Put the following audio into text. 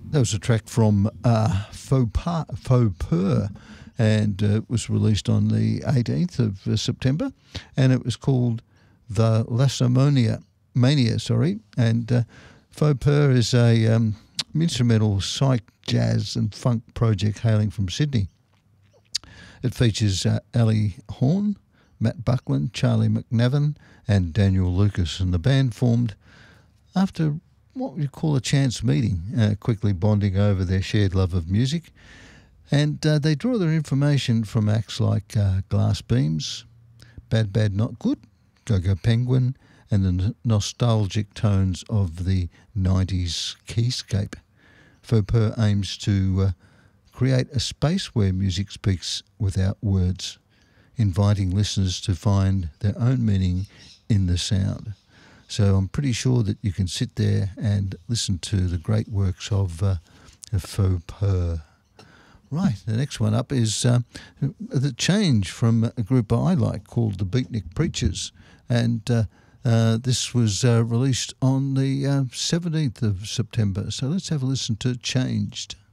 That was a track from Faux Peur, and it was released on the 18th of September, and it was called The Lassomania Mania, and Faux Peur is a instrumental psych, jazz and funk project hailing from Sydney. It features Ali Horn, Matt Buckland, Charlie McNevin and Daniel Lucas, and the band formed after what we call a chance meeting, quickly bonding over their shared love of music. And they draw their information from acts like Glass Beams, Bad Bad Not Good, Go-Go Penguin, and the nostalgic tones of the 90s keyscape. Faux Peur aims to create a space where music speaks without words, inviting listeners to find their own meaning in the sound. So I'm pretty sure that you can sit there and listen to the great works of Faux Peur. Right, the next one up is the change from a group I like called the Beatnik Preachers, and this was released on the 17th of September. So let's have a listen to Changed.